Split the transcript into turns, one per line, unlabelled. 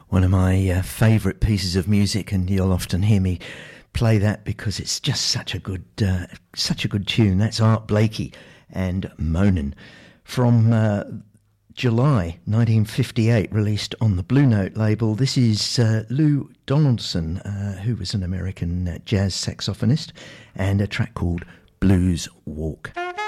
one of my favourite pieces of music, and you'll often hear me play that because it's just such a good tune. That's Art Blakey and Moanin' from July 1958, released on the Blue Note label. This is Lou Donaldson, who was an American jazz saxophonist, and a track called Blues Walk.